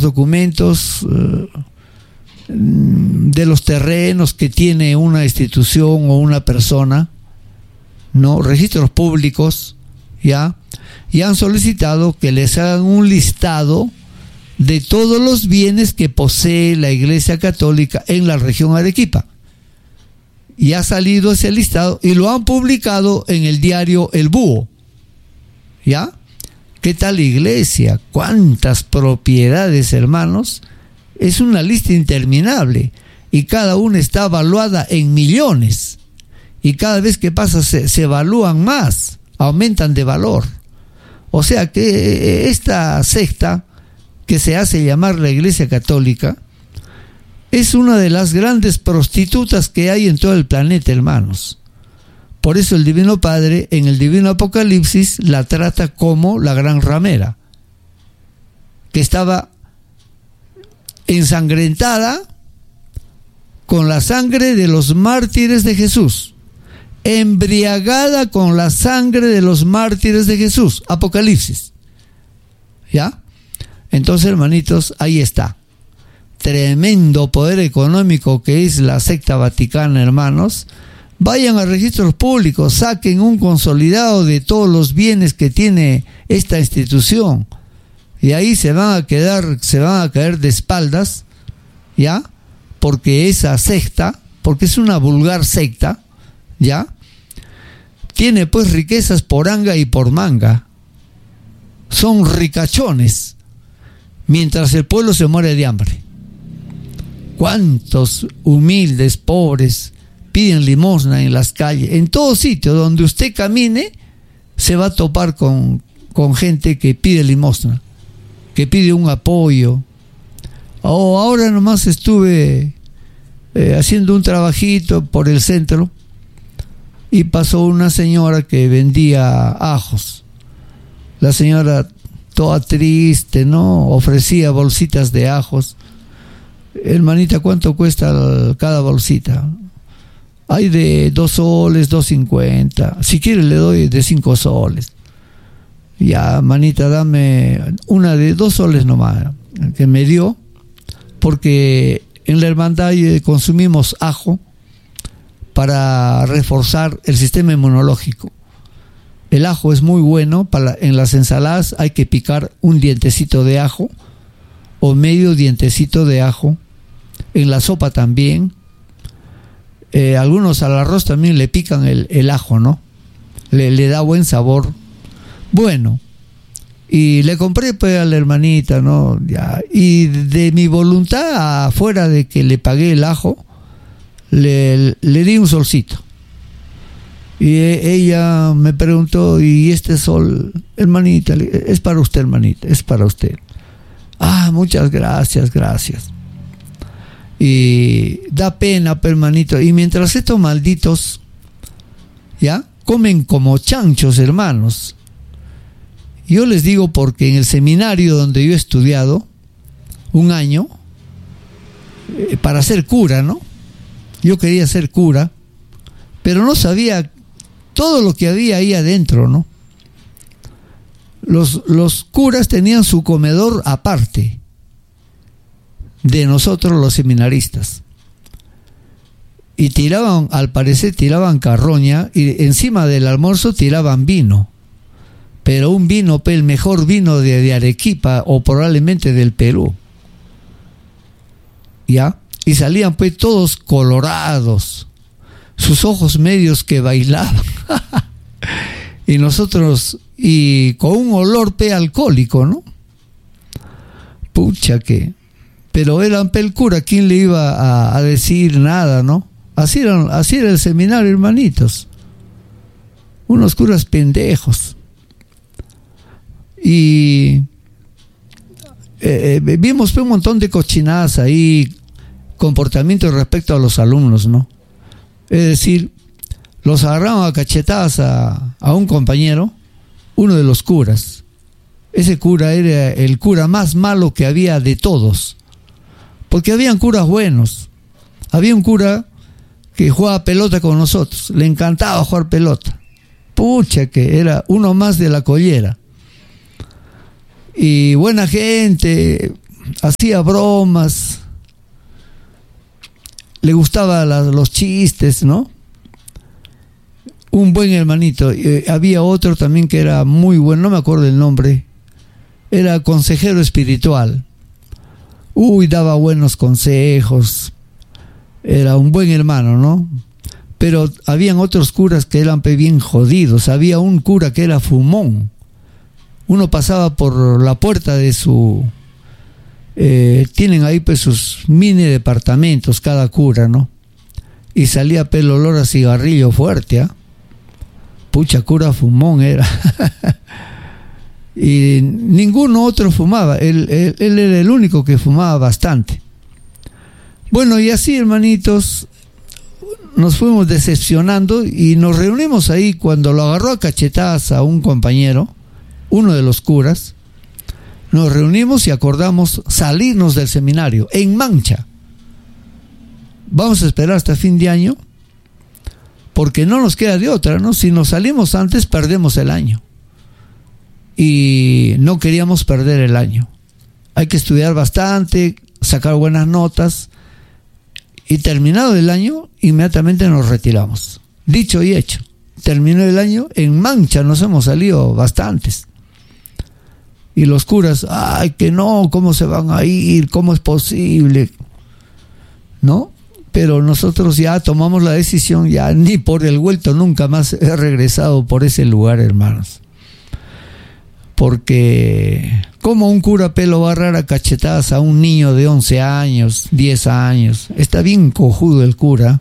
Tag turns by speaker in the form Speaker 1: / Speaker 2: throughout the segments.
Speaker 1: documentos de los terrenos que tiene una institución o una persona, ¿no? Registros públicos, ¿ya? Y han solicitado que les hagan un listado de todos los bienes que posee la Iglesia Católica en la región Arequipa. Y ha salido ese listado y lo han publicado en el diario El Búho, ¿ya? ¿Qué tal iglesia? ¿Cuántas propiedades, hermanos? Es una lista interminable y cada una está evaluada en millones y cada vez que pasa se evalúan más, aumentan de valor. O sea que esta secta que se hace llamar la Iglesia Católica es una de las grandes prostitutas que hay en todo el planeta, hermanos. Por eso el Divino Padre en el Divino Apocalipsis la trata como la gran ramera, que estaba ensangrentada con la sangre de los mártires de Jesús, embriagada con la sangre de los mártires de Jesús. Apocalipsis, ¿ya? Entonces, hermanitos, ahí está. Tremendo poder económico que es la secta vaticana, hermanos. Vayan a registros públicos, saquen un consolidado de todos los bienes que tiene esta institución y ahí se van a caer de espaldas, ¿ya? Porque esa secta, porque es una vulgar secta, ¿ya? Tiene pues riquezas por anga y por manga. Son ricachones, mientras el pueblo se muere de hambre. ¿Cuántos humildes, pobres, piden limosna en las calles? En todo sitio donde usted camine se va a topar con gente que pide limosna, que pide un apoyo. Ahora nomás estuve haciendo un trabajito por el centro y pasó una señora que vendía ajos. La señora toda triste, ¿no? Ofrecía bolsitas de ajos. Hermanita, ¿cuánto cuesta cada bolsita? Hay de 2 soles, 2.50. Si quiere le doy de 5 soles. Ya, manita, dame una de 2 soles nomás, que me dio, porque en la hermandad consumimos ajo para reforzar el sistema inmunológico. El ajo es muy bueno en las ensaladas. Hay que picar un dientecito de ajo o medio dientecito de ajo. En la sopa también. Algunos al arroz también le pican el ajo, ¿no? Le da buen sabor. Bueno, y le compré pues a la hermanita, ¿no? Ya, y de mi voluntad, afuera de que le pagué el ajo, le di un solcito. Y ella me preguntó, ¿y este sol, hermanita? Es para usted, hermanita, es para usted. Ah, muchas gracias, gracias. Y da pena, hermanito. Y mientras estos malditos, ¿ya? Comen como chanchos, hermanos. Yo les digo porque en el seminario donde yo he estudiado un año, para ser cura, ¿no? Yo quería ser cura, pero no sabía todo lo que había ahí adentro, ¿no? Los curas tenían su comedor aparte de nosotros los seminaristas. Y tiraban, al parecer tiraban carroña, y encima del almuerzo tiraban vino. Pero un vino, el mejor vino de Arequipa o probablemente del Perú. ¿Ya? Y salían pues todos colorados, sus ojos medios que bailaban. Y nosotros, y con un olor alcohólico, ¿no? Pucha que... Pero eran el cura, ¿quién le iba a decir nada, no? Así era el seminario, hermanitos. Unos curas pendejos. Y vimos un montón de cochinadas ahí, comportamientos respecto a los alumnos, ¿no? Es decir, los agarraron a cachetadas a un compañero, uno de los curas. Ese cura era el cura más malo que había de todos, porque habían curas buenos. Había un cura que jugaba pelota con nosotros, le encantaba jugar pelota. Pucha, que era uno más de la collera. Y buena gente, hacía bromas, le gustaban los chistes, ¿no? Un buen hermanito. Había otro también que era muy bueno, no me acuerdo el nombre, era consejero espiritual. Daba buenos consejos, era un buen hermano, ¿no? Pero habían otros curas que eran bien jodidos. Había un cura que era fumón. Uno pasaba por la puerta de su... tienen ahí pues sus mini departamentos cada cura, ¿no? Y salía el olor a cigarrillo fuerte, ¿ah? Pucha, cura fumón era. Y ninguno otro fumaba. Él era el único que fumaba bastante. Bueno, y así, hermanitos, nos fuimos decepcionando y nos reunimos ahí cuando lo agarró a cachetadas a un compañero, uno de los curas. Nos reunimos y acordamos salirnos del seminario en mancha. Vamos a esperar hasta fin de año, porque no nos queda de otra, ¿no? Si nos salimos antes, perdemos el año. Y no queríamos perder el año. Hay que estudiar bastante, sacar buenas notas, y terminado el año, inmediatamente nos retiramos. Dicho y hecho, terminó el año, en mancha nos hemos salido bastantes. Y los curas, ay, que no, ¿cómo se van a ir? ¿Cómo es posible? ¿No? Pero nosotros ya tomamos la decisión, ya ni por el vuelto nunca más he regresado por ese lugar, hermanos. Porque ¿cómo un cura pelo va a agarrar a cachetadas a un niño de 11 años, 10 años? Está bien cojudo el cura.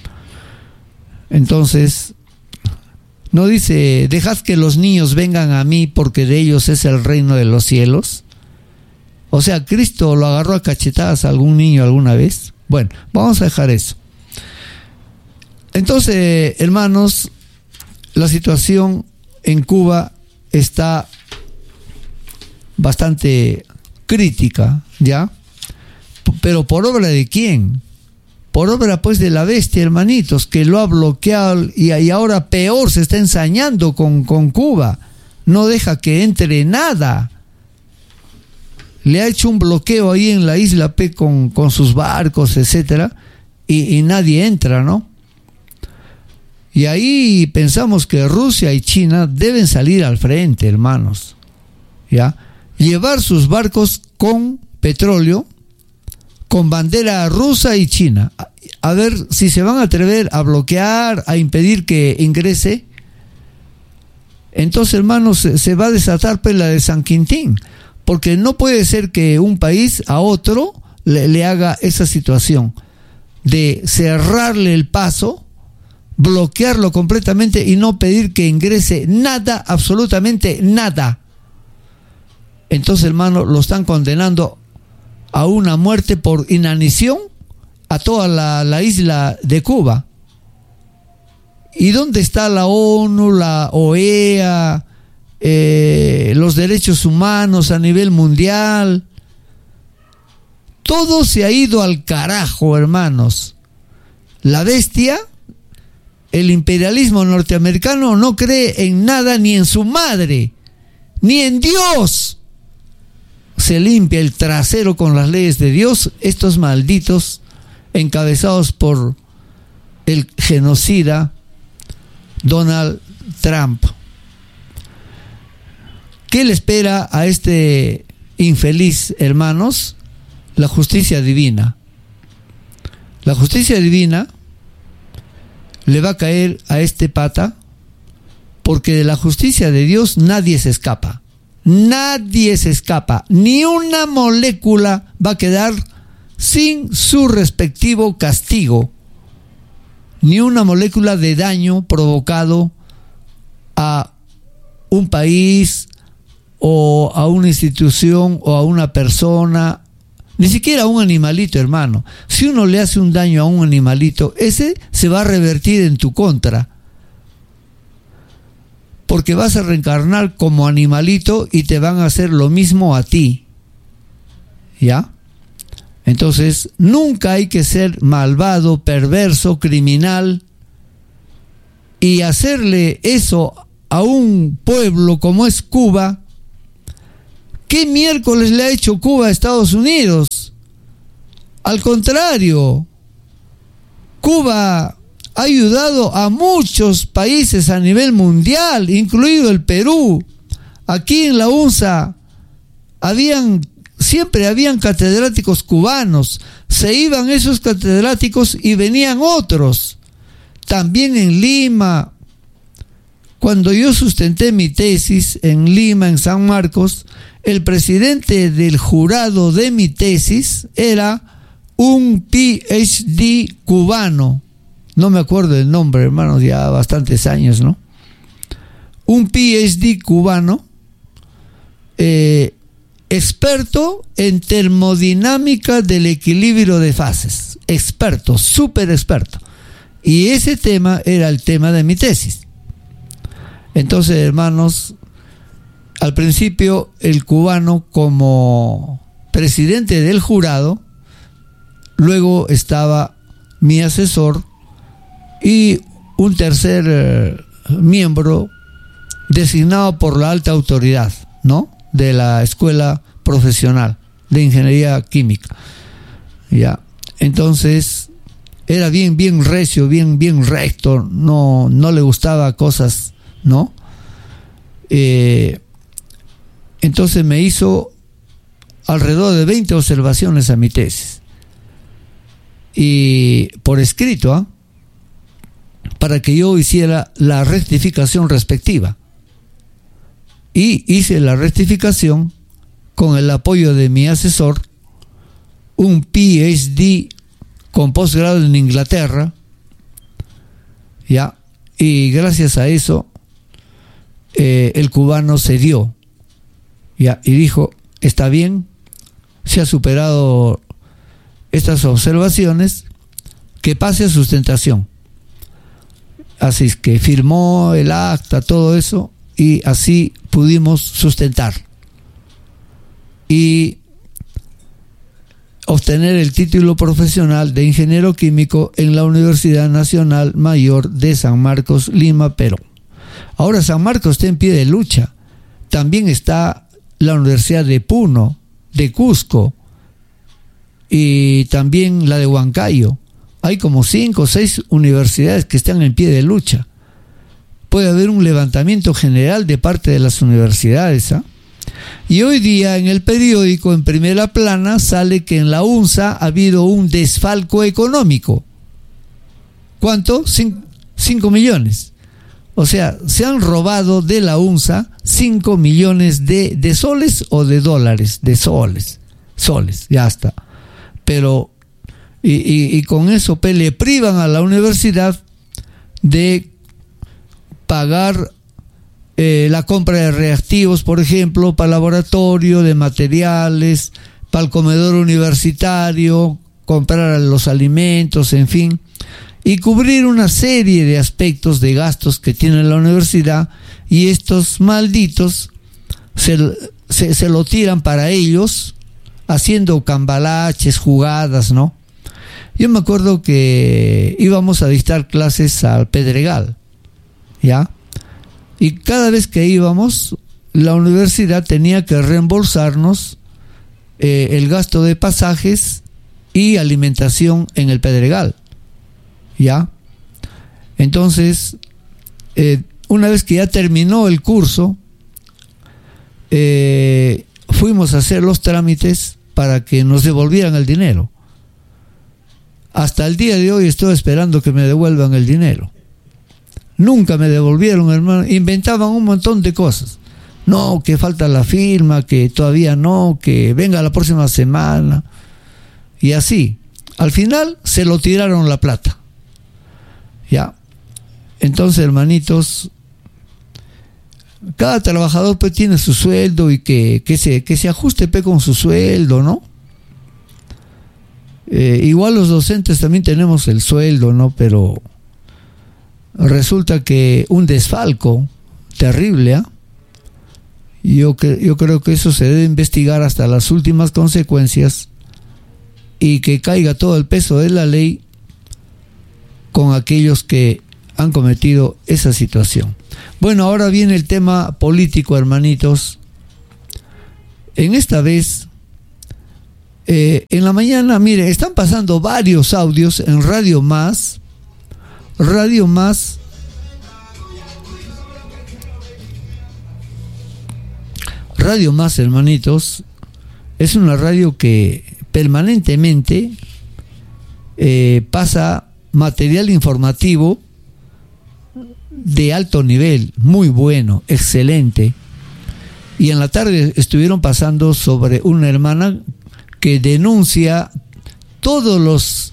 Speaker 1: Entonces, ¿no dice, dejad que los niños vengan a mí porque de ellos es el reino de los cielos? O sea, ¿Cristo lo agarró a cachetadas a algún niño alguna vez? Bueno, vamos a dejar eso. Entonces, hermanos, la situación en Cuba está bastante crítica, ¿ya? Pero ¿por obra de quién? Por obra pues de la bestia, hermanitos, que lo ha bloqueado y ahora peor se está ensañando con Cuba. No deja que entre nada. Le ha hecho un bloqueo ahí en la isla P con sus barcos, etcétera, y nadie entra, ¿no? Y ahí pensamos que Rusia y China deben salir al frente, hermanos, ¿ya? Llevar sus barcos con petróleo, con bandera rusa y china, a ver si se van a atrever a bloquear, a impedir que ingrese. Entonces, hermanos, se va a desatar pues la de San Quintín, porque no puede ser que un país a otro le haga esa situación de cerrarle el paso, bloquearlo completamente y no pedir que ingrese nada, absolutamente nada. Entonces, hermano, lo están condenando a una muerte por inanición a toda la isla de Cuba. ¿Y dónde está la ONU, la OEA, los derechos humanos a nivel mundial? Todo se ha ido al carajo, hermanos. La bestia, el imperialismo norteamericano, no cree en nada, ni en su madre, ni en Dios. Se limpia el trasero con las leyes de Dios, estos malditos encabezados por el genocida Donald Trump. ¿Qué le espera a este infeliz, hermanos? La justicia divina. La justicia divina le va a caer a este pata, porque de la justicia de Dios nadie se escapa. Nadie se escapa, ni una molécula va a quedar sin su respectivo castigo, ni una molécula de daño provocado a un país o a una institución o a una persona, ni siquiera a un animalito, hermano. Si uno le hace un daño a un animalito, ese se va a revertir en tu contra, porque vas a reencarnar como animalito y te van a hacer lo mismo a ti, ¿ya? Entonces, nunca hay que ser malvado, perverso, criminal y hacerle eso a un pueblo como es Cuba, ¿Qué miércoles le ha hecho Cuba a Estados Unidos? Al contrario, Cuba ha ayudado a muchos países a nivel mundial, incluido el Perú. Aquí en la UNSA siempre habían catedráticos cubanos. Se iban esos catedráticos y venían otros. También en Lima, cuando yo sustenté mi tesis en Lima, en San Marcos, el presidente del jurado de mi tesis era un PhD cubano. No me acuerdo el nombre, hermanos, ya bastantes años, ¿no? Un PhD cubano, experto en termodinámica del equilibrio de fases. Experto, súper experto. Y ese tema era el tema de mi tesis. Entonces, hermanos, al principio el cubano como presidente del jurado, luego estaba mi asesor y un tercer miembro designado por la alta autoridad, ¿no?, de la Escuela Profesional de Ingeniería Química. Ya, entonces era bien recio, bien recto, no le gustaba cosas, ¿no? Entonces me hizo alrededor de 20 observaciones a mi tesis, y por escrito, para que yo hiciera la rectificación respectiva. Y hice la rectificación con el apoyo de mi asesor, un PhD con posgrado en Inglaterra, ya, y gracias a eso el cubano cedió, ya, y dijo: está bien, se ha superado estas observaciones, que pase a sustentación. Así es que firmó el acta, todo eso, y así pudimos sustentar y obtener el título profesional de ingeniero químico en la Universidad Nacional Mayor de San Marcos, Lima, Perú. Ahora San Marcos está en pie de lucha. También está la Universidad de Puno, de Cusco, y también la de Huancayo. Hay como 5 o 6 universidades que están en pie de lucha. Puede haber un levantamiento general de parte de las universidades, ¿eh? Y hoy día en el periódico, en primera plana, sale que en la UNSA ha habido un desfalco económico. ¿Cuánto? 5 millones. O sea, se han robado de la UNSA 5 millones de soles o de dólares, de soles, ya está. Pero, y con eso le privan a la universidad de pagar la compra de reactivos, por ejemplo, para el laboratorio, de materiales, para el comedor universitario, comprar los alimentos, en fin, y cubrir una serie de aspectos de gastos que tiene la universidad, y estos malditos se lo tiran para ellos, haciendo cambalaches, jugadas, ¿no? Yo me acuerdo que íbamos a dictar clases al Pedregal, ¿ya? Y cada vez que íbamos, la universidad tenía que reembolsarnos el gasto de pasajes y alimentación en el Pedregal, ¿ya? Entonces, una vez que ya terminó el curso, fuimos a hacer los trámites para que nos devolvieran el dinero. Hasta el día de hoy estoy esperando que me devuelvan el dinero. Nunca me devolvieron, hermano. Inventaban un montón de cosas. No, que falta la firma, que todavía no, que venga la próxima semana. Y así. Al final se lo tiraron la plata. Ya. Entonces, hermanitos, cada trabajador pues tiene su sueldo, y que se ajuste pues con su sueldo, ¿no? Igual los docentes también tenemos el sueldo, ¿no? Pero resulta que un desfalco terrible, ¿eh? Yo creo que eso se debe investigar hasta las últimas consecuencias, y que caiga todo el peso de la ley con aquellos que han cometido esa situación. Bueno, ahora viene el tema político, hermanitos. En esta vez, en la mañana, mire, están pasando varios audios en Radio Más, hermanitos, es una radio que permanentemente pasa material informativo de alto nivel, muy bueno, excelente. Y en la tarde estuvieron pasando sobre una hermana que denuncia todos los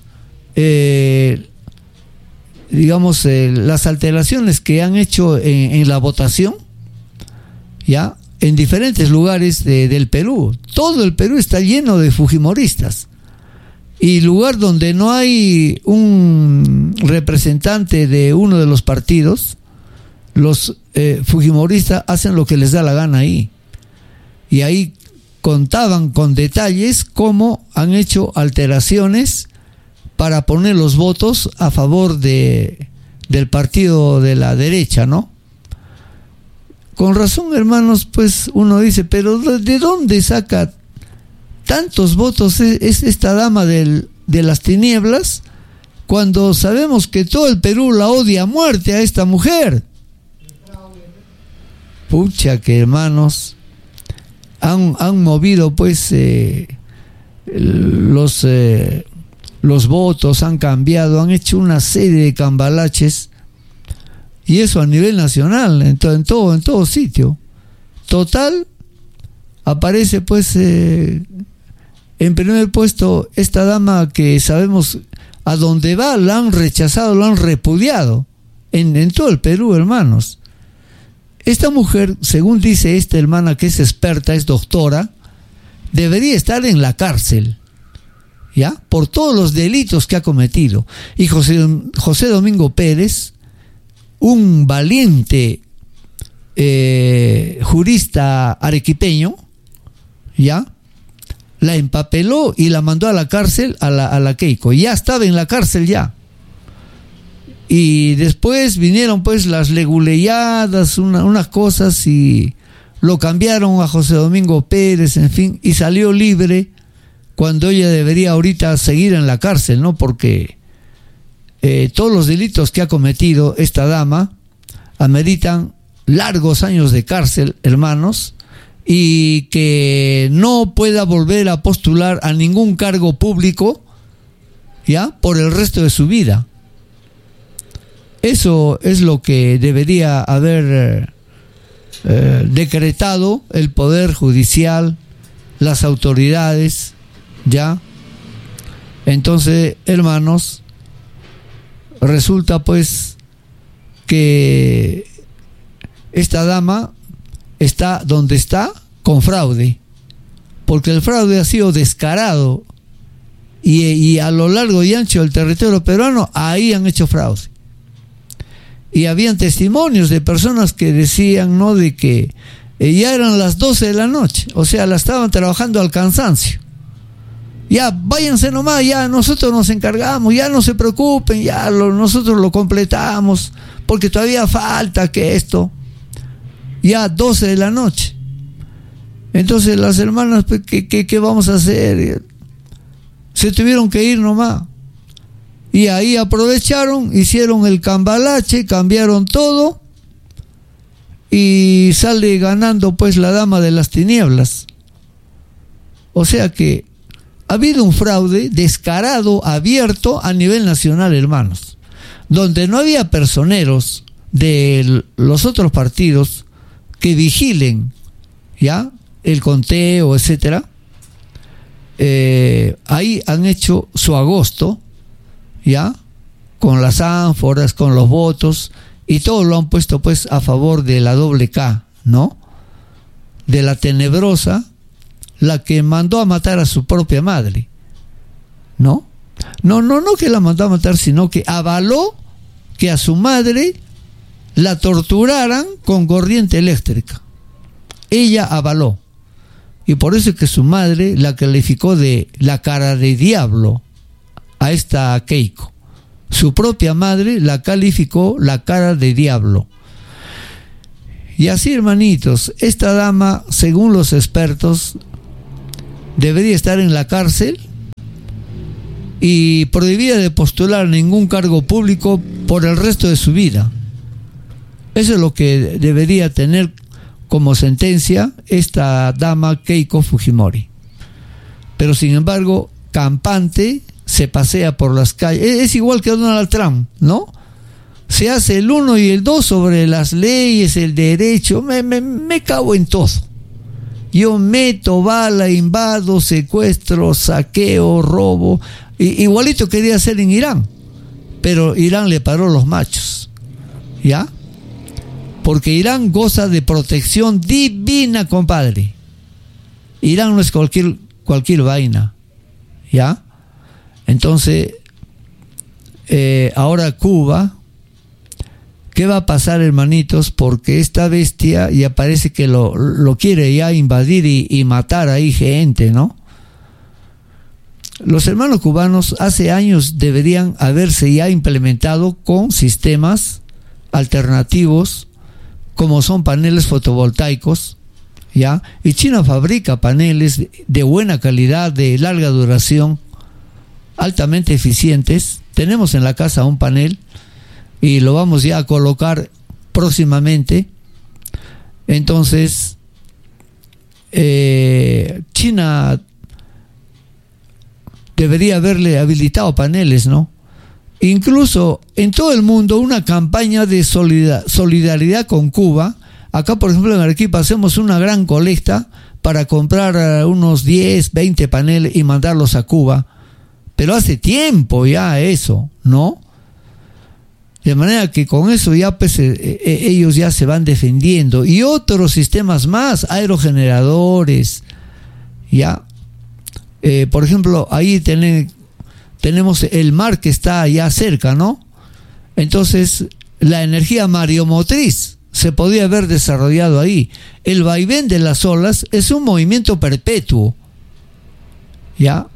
Speaker 1: las alteraciones que han hecho en la votación, ya, en diferentes lugares del Perú. Todo el Perú está lleno de fujimoristas. Y lugar donde no hay un representante de uno de los partidos, los fujimoristas hacen lo que les da la gana ahí. Y ahí contaban con detalles cómo han hecho alteraciones para poner los votos a favor del partido de la derecha, ¿no? Con razón, hermanos, pues uno dice, pero ¿de dónde saca tantos votos es esta dama de las tinieblas, cuando sabemos que todo el Perú la odia a muerte a esta mujer? Pucha, que hermanos, han movido pues los votos, han cambiado, han hecho una serie de cambalaches, y eso a nivel nacional, en todo sitio. Total, aparece pues en primer puesto esta dama que sabemos a dónde va, la han rechazado, la han repudiado en todo el Perú, hermanos. Esta mujer, según dice esta hermana que es experta, es doctora, debería estar en la cárcel, ¿ya? Por todos los delitos que ha cometido. Y José Domingo Pérez, un valiente jurista arequipeño, ¿ya?, la empapeló y la mandó a la cárcel a la Keiko. Ya estaba en la cárcel ya. Y después vinieron pues las leguleyadas, unas cosas, y lo cambiaron a José Domingo Pérez, en fin, y salió libre cuando ella debería ahorita seguir en la cárcel, ¿no? Porque todos los delitos que ha cometido esta dama ameritan largos años de cárcel, hermanos, y que no pueda volver a postular a ningún cargo público, ya, por el resto de su vida. Eso es lo que debería haber decretado el Poder Judicial, las autoridades, ya. Entonces, hermanos, resulta pues que esta dama está donde está con fraude, porque el fraude ha sido descarado, y a lo largo y ancho del territorio peruano ahí han hecho fraude. Y habían testimonios de personas que decían, ¿no?, de que ya eran las 12 de la noche, o sea, la estaban trabajando al cansancio. Ya, váyanse nomás, ya nosotros nos encargamos, ya no se preocupen, ya nosotros lo completamos, porque todavía falta que esto. Ya 12 de la noche. Entonces las hermanas, ¿qué vamos a hacer? Se tuvieron que ir nomás. Y ahí aprovecharon, hicieron el cambalache, cambiaron todo, y sale ganando pues la dama de las tinieblas. O sea que ha habido un fraude descarado, abierto a nivel nacional, hermanos, donde no había personeros de los otros partidos que vigilen, ya, el conteo, etcétera. Ahí han hecho su agosto, ya, con las ánforas, con los votos, y todo lo han puesto pues a favor de la doble K, ¿no? De la tenebrosa, la que mandó a matar a su propia madre, ¿no? No que la mandó a matar, sino que avaló que a su madre la torturaran con corriente eléctrica. Ella avaló, y por eso es que su madre la calificó de la cara de diablo a esta Keiko. Su propia madre la calificó la cara de diablo. Y así, hermanitos, esta dama, según los expertos, debería estar en la cárcel y prohibida de postular ningún cargo público por el resto de su vida. Eso es lo que debería tener como sentencia esta dama Keiko Fujimori. Pero sin embargo, campante, se pasea por las calles. Es igual que Donald Trump, ¿no? Se hace el 1 y el 2 sobre las leyes, el derecho. Me cago en todo. Yo meto bala, invado, secuestro, saqueo, robo. Igualito quería hacer en Irán, pero Irán le paró los machos, ¿ya? Porque Irán goza de protección divina, compadre. Irán no es cualquier vaina, ¿ya? Entonces, ahora Cuba, ¿qué va a pasar, hermanitos? Porque esta bestia ya parece que lo quiere ya invadir y matar ahí gente, ¿no? Los hermanos cubanos hace años deberían haberse ya implementado con sistemas alternativos como son paneles fotovoltaicos, ¿ya? Y China fabrica paneles de buena calidad, de larga duración, altamente eficientes. Tenemos en la casa un panel y lo vamos ya a colocar próximamente. Entonces, China debería haberle habilitado paneles, ¿no? Incluso en todo el mundo una campaña de solidaridad con Cuba. Acá, por ejemplo, en Arequipa hacemos una gran colecta para comprar unos 10, 20 paneles y mandarlos a Cuba. Pero hace tiempo ya eso, ¿no? De manera que con eso ya pues, ellos ya se van defendiendo. Y otros sistemas más, aerogeneradores, ¿ya? Por ejemplo, ahí tenemos el mar que está allá cerca, ¿no? Entonces, la energía mareomotriz se podía haber desarrollado ahí. El vaivén de las olas es un movimiento perpetuo, ¿ya?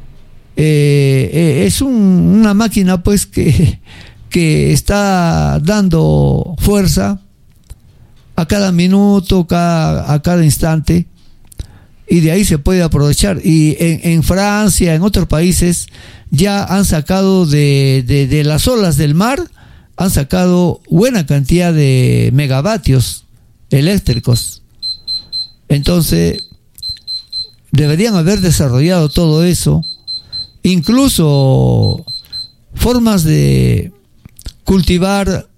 Speaker 1: Es una máquina, pues, que está dando fuerza a cada minuto, a cada instante. Y de ahí se puede aprovechar. Y en Francia, en otros países, ya han sacado de las olas del mar, han sacado buena cantidad de megavatios eléctricos. Entonces, deberían haber desarrollado todo eso. Incluso formas de cultivar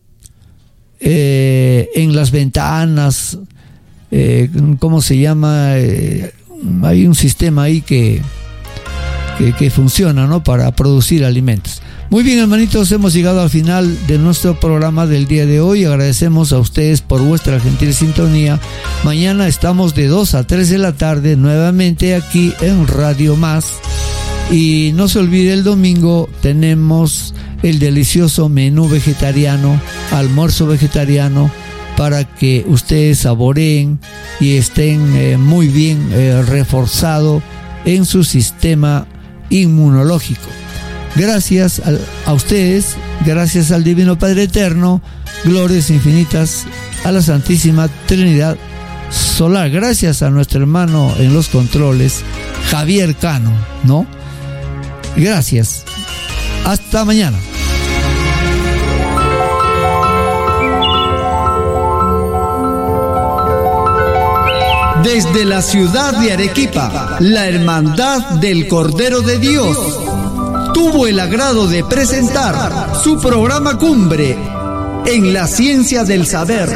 Speaker 1: en las ventanas, ¿cómo se llama? Hay un sistema ahí que funciona, ¿no? Para producir alimentos. Muy bien, hermanitos, hemos llegado al final de nuestro programa del día de hoy. Agradecemos a ustedes por vuestra gentil sintonía. Mañana estamos de 2 a 3 de la tarde nuevamente aquí en Radio Más. Y no se olvide, el domingo tenemos el delicioso menú vegetariano, almuerzo vegetariano, para que ustedes saboreen y estén muy bien reforzados en su sistema inmunológico. Gracias a ustedes, gracias al Divino Padre Eterno, glorias infinitas a la Santísima Trinidad Solar. Gracias a nuestro hermano en los controles, Javier Cano, ¿no? Gracias. Hasta mañana.
Speaker 2: Desde la ciudad de Arequipa, la Hermandad del Cordero de Dios tuvo el agrado de presentar su programa Cumbre en la Ciencia del Saber.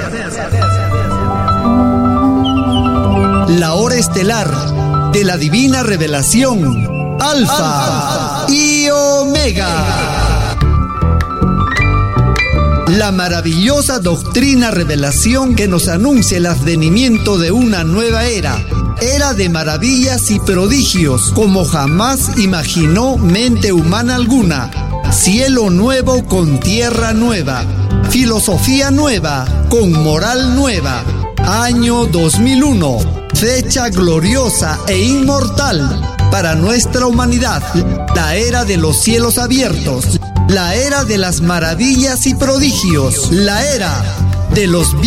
Speaker 2: La hora estelar de la divina revelación, Alfa y Omega. La maravillosa doctrina revelación que nos anuncia el advenimiento de una nueva era de maravillas y prodigios como jamás imaginó mente humana alguna. Cielo nuevo con tierra nueva, filosofía nueva con moral nueva. Año 2001, fecha gloriosa e inmortal para nuestra humanidad. La era de los cielos abiertos, la era de las maravillas y prodigios, la era de los